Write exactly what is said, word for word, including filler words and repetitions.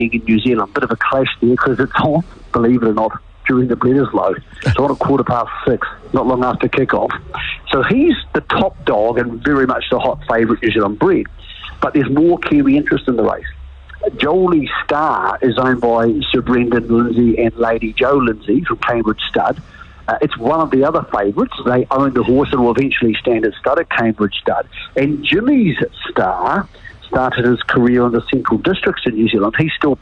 in New Zealand. Bit of a clash there because it's on, believe it or not, during the Bledisloe. It's on at quarter past six, not long after kick-off. So he's the top dog and very much the hot favourite New Zealand bred. But there's more Kiwi interest in the race. Jolie Star is owned by Sir Brendan Lindsay and Lady Joe Lindsay from Cambridge Stud. Uh, it's one of the other favourites. They own the horse and will eventually stand as stud at Cambridge Stud. And Jimmy's Star started his career in the Central Districts in New Zealand. He's still